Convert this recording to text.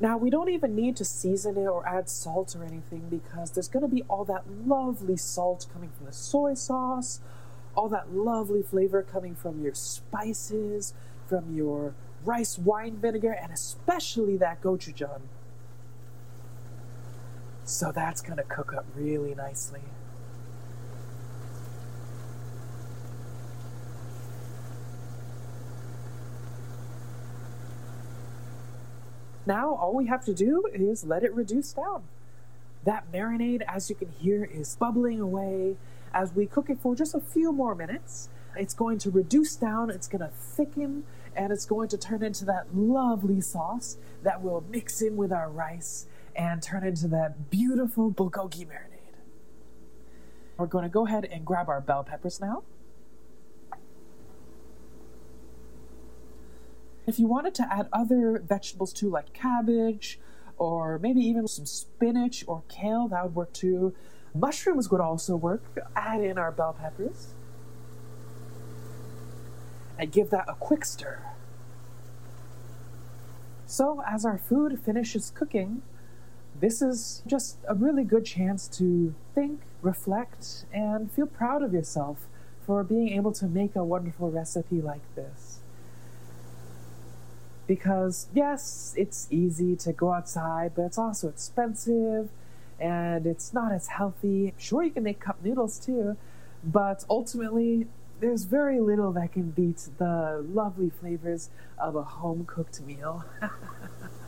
Now, we don't even need to season it or add salt or anything because there's going to be all that lovely salt coming from the soy sauce, all that lovely flavor coming from your spices, from your rice wine vinegar, and especially that gochujang. So that's going to cook up really nicely. Now, all we have to do is let it reduce down. That marinade, as you can hear, is bubbling away. As we cook it for just a few more minutes, it's going to reduce down, it's going to thicken, and it's going to turn into that lovely sauce that will mix in with our rice and turn into that beautiful bulgogi marinade. We're going to go ahead and grab our bell peppers now. If you wanted to add other vegetables too, like cabbage, or maybe even some spinach or kale, that would work too. Mushrooms would also work. Add in our bell peppers. And give that a quick stir. So as our food finishes cooking, this is just a really good chance to think, reflect, and feel proud of yourself for being able to make a wonderful recipe like this. Because yes, it's easy to go outside, but it's also expensive and it's not as healthy. Sure, you can make cup noodles too, but ultimately there's very little that can beat the lovely flavors of a home-cooked meal.